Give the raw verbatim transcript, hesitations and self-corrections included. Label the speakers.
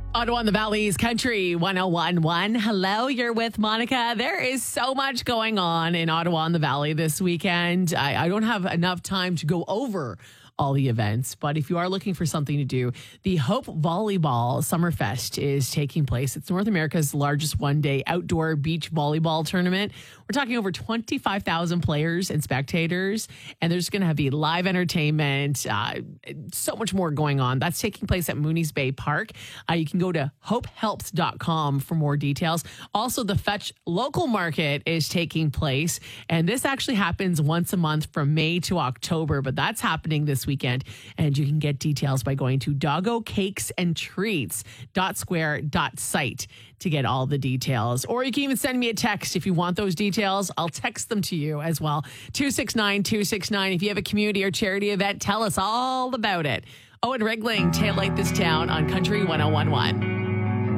Speaker 1: Ottawa and the Valley's Country one oh one point one. Hello, you're with Monica. There is so much going on in Ottawa and the Valley this weekend. I, I don't have enough time to go over all the events, but if you are looking for something to do, the Hope Volleyball Summerfest is taking place. It's North America's largest one-day outdoor beach volleyball tournament. We're talking over twenty-five thousand players and spectators, and there's going to be live entertainment, uh, so much more going on. That's taking place at Mooney's Bay Park. Uh, you can go to hope helps dot com for more details. Also, the Fetch Local Market is taking place, and this actually happens once a month from May to October, but that's happening this weekend, and you can get details by going to doggo cakes and treats dot square dot site to get all the details. Or you can even send me a text if you want those details. I'll text them to you as well. two six nine two six nine. If you have a community or charity event, tell us all about it. Oh, and Regling, Taillight This Town on Country one oh one point one.